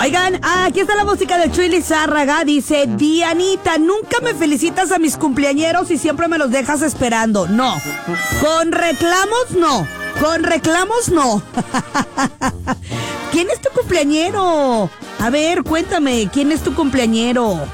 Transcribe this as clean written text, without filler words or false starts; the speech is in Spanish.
Oigan, aquí está la música de Chuy Lizárraga. Dice, Dianita, nunca me felicitas a mis cumpleañeros y siempre me los dejas esperando. No, con reclamos no. Con reclamos no. ¿Quién es tu cumpleañero? A ver, cuéntame, ¿quién es tu cumpleañero?